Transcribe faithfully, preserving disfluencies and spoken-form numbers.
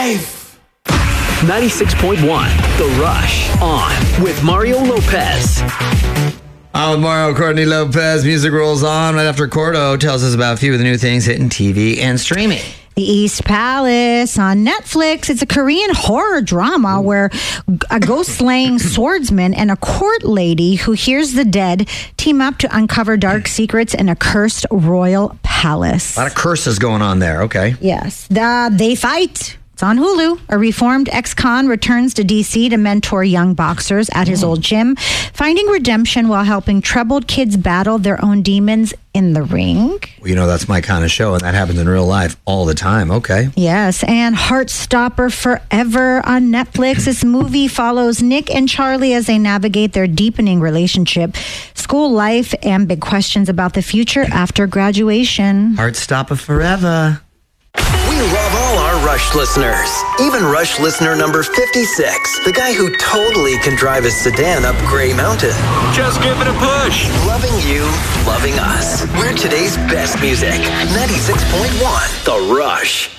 life. ninety-six point one, The Rush, on with Mario Lopez. On with Mario Courtney Lopez. Music rolls on right after Cordo tells us about a few of the new things hitting T V and streaming. The East Palace on Netflix. It's a Korean horror drama where a ghost-slaying swordsman and a court lady who hears the dead team up to uncover dark secrets in a cursed royal palace. A lot of curses going on there. Okay. Yes. The, they fight. It's on Hulu. A reformed ex-con returns to D C to mentor young boxers at his old gym, finding redemption while helping troubled kids battle their own demons in the ring. Well, you know, that's my kind of show, and that happens in real life all the time. Okay. Yes, and Heartstopper Forever on Netflix. This movie follows Nick and Charlie as they navigate their deepening relationship, school life, and big questions about the future after graduation. Heartstopper Forever. We love all our Rush listeners. Even Rush listener number fifty-six, the guy who totally can drive his sedan up Gray Mountain. Just give it a push. Loving you, loving us. We're today's best music. ninety-six point one, The Rush.